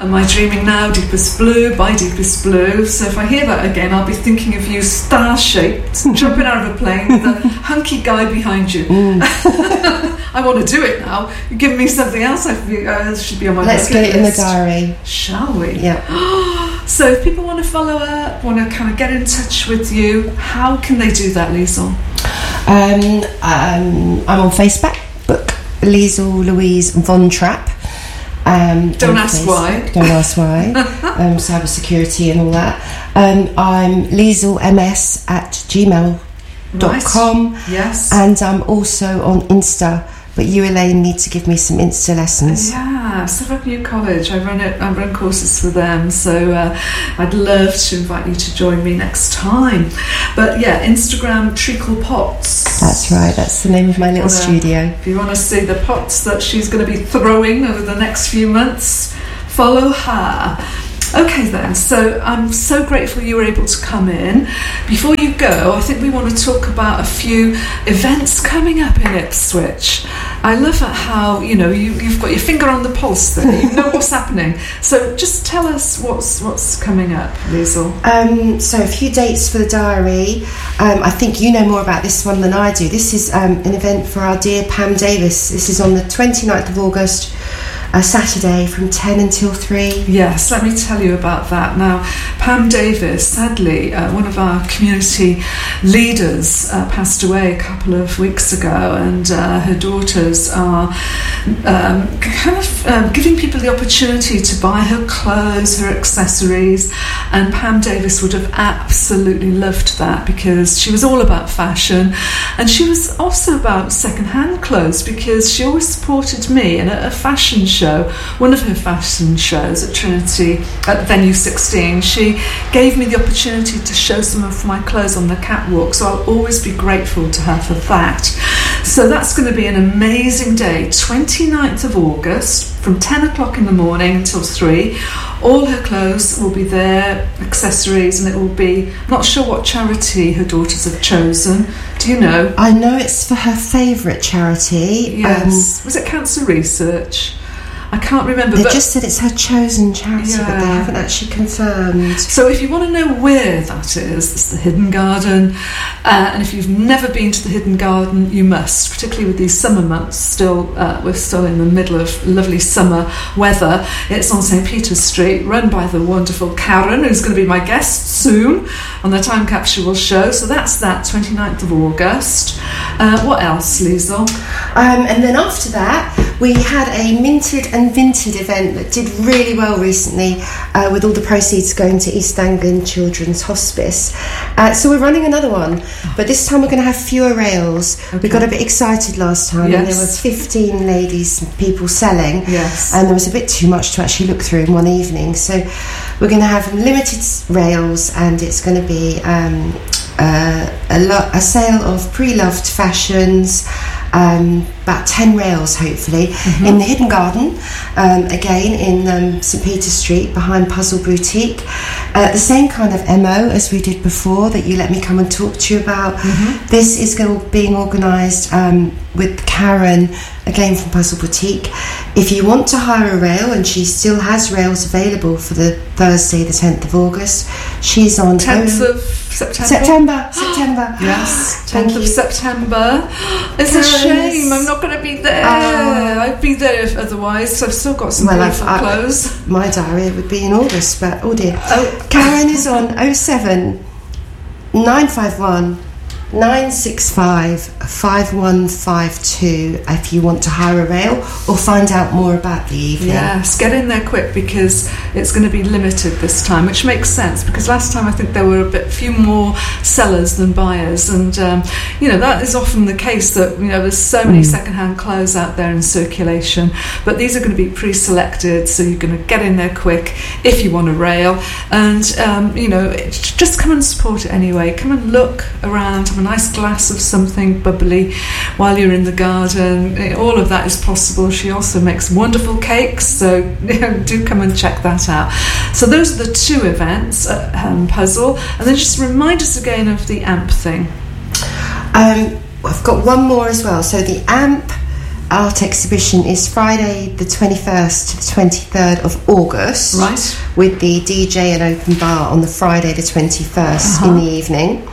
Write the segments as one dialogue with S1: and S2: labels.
S1: Am I Dreaming Now, Deepest Blue by Deepest Blue. So if I hear that again, I'll be thinking of you star-shaped, jumping out of a plane with a hunky guy behind you. I want to do it now. You've given me something else should be on my
S2: Let's get it in the diary.
S1: Shall we?
S2: Yeah.
S1: So if people want to follow her, want to kind of get in touch with you, how can they do that, Liesl?
S2: I'm on Facebook, Liesl Louise Von Trapp.
S1: Don't ask why.
S2: Don't ask why. Cyber security and all that. I'm lieslms@gmail.com.
S1: Right. Yes.
S2: And I'm also on Insta. But you, Elaine, need to give me some Insta lessons.
S1: Yeah, Suffolk New College. I run courses for them, so I'd love to invite you to join me next time. But yeah, Instagram Treacle Pots.
S2: That's right. That's the name of my little studio.
S1: If you want to see the pots that she's going to be throwing over the next few months, follow her. Okay then, so I'm so grateful you were able to come in. Before you go, I think we want to talk about a few events coming up in Ipswich. I love how, you've got your finger on the pulse there, you know what's happening. So just tell us what's coming up, Liesl.
S2: So a few dates for the diary. I think you know more about this one than I do. This is an event for our dear Pam Davis. This is on the 29th of August. A Saturday from 10 until 3.
S1: Yes, let me tell you about that. Now, Pam Davis, sadly, one of our community leaders, passed away a couple of weeks ago, and her daughters are giving people the opportunity to buy her clothes, her accessories, and Pam Davis would have absolutely loved that because she was all about fashion, and she was also about second-hand clothes because she always supported me in a fashion show. One of her fashion shows at Trinity at Venue 16, she gave me the opportunity to show some of my clothes on the catwalk, so I'll always be grateful to her for that. So that's going to be an amazing day, 29th of August from 10 o'clock in the morning until 3. All her clothes will be there, accessories, and it will be, I'm not sure what charity her daughters have chosen. Do you know?
S2: I know it's for her favourite charity.
S1: Yes. Was it Cancer Research? I can't remember.
S2: They just said it's her chosen charity,
S1: yeah.
S2: But they haven't actually confirmed.
S1: So if you want to know where that is, it's the Hidden Garden. And if you've never been to the Hidden Garden, you must, particularly with these summer months. We're still in the middle of lovely summer weather. It's on St. Peter's Street, run by the wonderful Karen, who's going to be my guest soon on the Time Capsule show. So that's that, 29th of August. What else, Liesl?
S2: And then after that, we had a Minted and Vinted event that did really well recently, with all the proceeds going to East Anglian Children's Hospice. So we're running another one, but this time we're going to have fewer rails. Okay. We got a bit excited last time,
S1: yes.
S2: And there was 15 ladies and people selling,
S1: yes.
S2: And there was a bit too much to actually look through in one evening. So we're going to have limited rails, and it's going to be a sale of pre-loved fashions. About 10 rails hopefully, in the Hidden Garden, again in St. Peter's Street behind Puzzle Boutique. The same kind of MO as we did before that you let me come and talk to you about. This is being organised with Karen, again from Puzzle Boutique. If you want to hire a rail, and she still has rails available for the Thursday the 10th of August, she's on
S1: 10th of September.
S2: September.
S1: Yes, 10th of September. It's a shame I'm not going to be there. I'd be there otherwise, so I've still got some beautiful clothes.
S2: My diary would be in August, but oh dear. Karen is on 07 951 965 5152 if you want to hire a rail or find out more about the evening.
S1: Yes, get in there quick because it's going to be limited this time, which makes sense because last time I think there were few more sellers than buyers, and that is often the case that there's so many second-hand clothes out there in circulation, but these are going to be pre-selected, so you're going to get in there quick if you want a rail, and just come and support it anyway. Come and look around, have a nice glass of something bubbly while you're in the garden. All of that is possible. She also makes wonderful cakes, so do come and check that out. So those are the two events at Puzzle, and then just remind us again of the AMP thing.
S2: I've got one more as well. So the AMP art exhibition is Friday the 21st to the 23rd of August.
S1: Right.
S2: With the DJ and open bar on the Friday the 21st in the evening.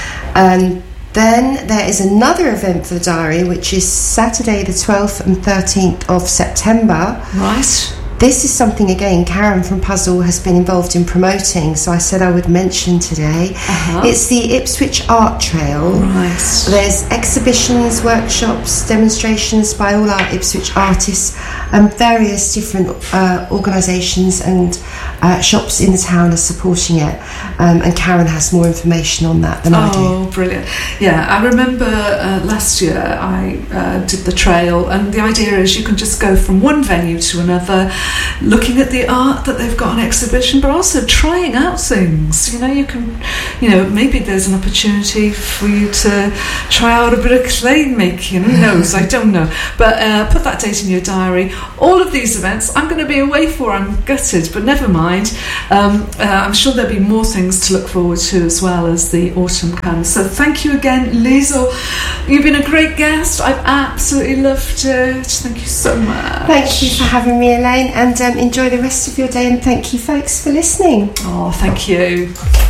S2: Then there is another event for the diary, which is Saturday the 12th and 13th of September.
S1: Right.
S2: This is something, again, Karen from Puzzle has been involved in promoting, so I said I would mention today. It's the Ipswich Art Trail.
S1: Right.
S2: There's exhibitions, workshops, demonstrations by all our Ipswich artists, and various different organisations and shops in the town are supporting it. And Karen has more information on that than I do.
S1: Oh, brilliant. Yeah, I remember last year I did the trail, and the idea is you can just go from one venue to another, looking at the art that they've got on exhibition, but also trying out things. You can, maybe there's an opportunity for you to try out a bit of clay making. Who knows? I don't know. But put that date in your diary. All of these events I'm going to be away for. I'm gutted, but never mind. I'm sure there'll be more things to look forward to as well as the autumn comes. So thank you again, Liesl. You've been a great guest. I've absolutely loved it. Thank you so much.
S2: Thank you for having me, Elaine, and enjoy the rest of your day, and thank you folks for listening.
S1: Oh, thank you.